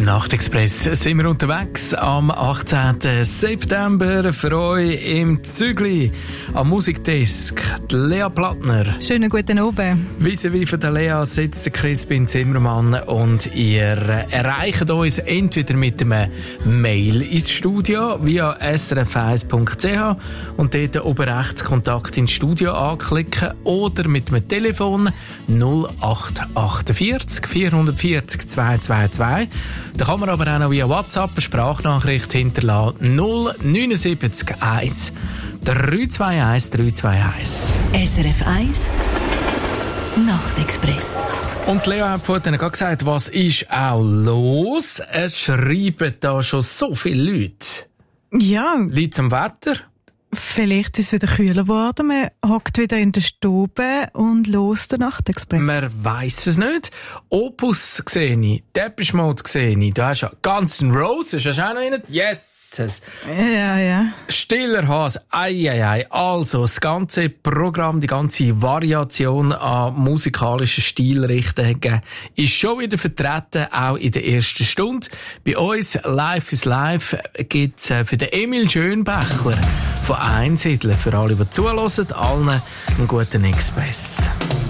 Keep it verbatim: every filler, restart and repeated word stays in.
Nachtexpress sind wir unterwegs am achtzehnten September für euch im Zügli am Musikdesk die Lea Plattner. Schönen guten Abend. Vis-à-vis von der Lea sitzt der Crispin Zimmermann und ihr erreicht uns entweder mit einem Mail ins Studio via s r f eins punkt c h und dort oben rechts Kontakt ins Studio anklicken oder mit dem Telefon null acht achtundvierzig vierhundertvierzig zweihundertzweiundzwanzig. Da kann man aber auch noch via WhatsApp eine Sprachnachricht hinterlassen. null neun sieben eins drei zwei eins drei zwei eins. S R F eins Nachtexpress. Und Leo hat vorhin gerade gesagt, was ist auch los? Es schreiben da schon so viele Leute. Ja. Liegt am Wetter? Vielleicht ist es wieder kühler geworden. Man hockt wieder in der Stube und los den Nachtexpress. Man weiss es nicht. Opus sehe ich, Depeche Mode sehe ich. Du hast ja Guns N' Roses, hast du auch noch einen? Yes! Ja, ja. Stiller Hase, ei, ei, ei. Also, das ganze Programm, die ganze Variation an musikalischen Stilrichtungen ist schon wieder vertreten, auch in der ersten Stunde. Bei uns, Live is Live, gibt's für den Emil Schönbächler von Einsiedeln. Für alle, die zuhören, allen einen guten Express.